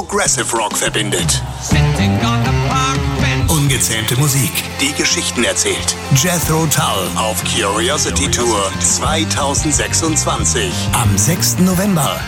Progressive Rock verbindet. Ungezähmte Musik, die Geschichten erzählt. Jethro Tull auf Curiosity Tour 2026. Am 6. November